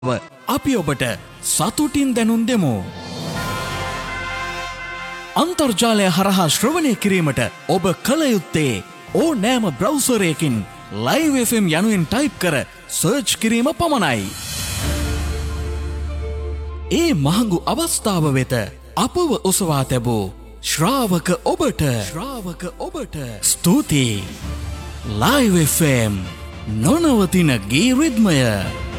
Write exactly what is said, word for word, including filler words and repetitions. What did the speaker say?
අපි ඔබට සතුටින් දැනුම් දෙමු. අන්තර්ජාලය හරහා ශ්‍රවණය කිරීමට ඔබ කළ යුත්තේ ඕනෑම බ්‍රවුසරයකින් ලයිව් එෆ් එම් යනුවෙන් ටයිප් කර සර්ච් කිරීම පමණයි. ඒ මහඟු අවස්ථාව වෙත අපව ඔසවා තැබූ ශ්‍රාවක ඔබට ශ්‍රාවක ඔබට ස්තුතියි. ලයිව් එෆ් එම් නොනවතින ගී රිද්මය.